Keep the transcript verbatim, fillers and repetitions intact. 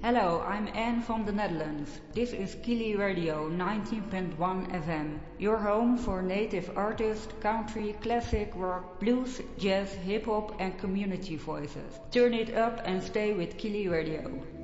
Hello, I'm Anne from the Netherlands. This is Kili Radio nineteen point one F M, your home for native artists, country, classic, rock, blues, jazz, hip hop and community voices. Turn it up and stay with Kili Radio.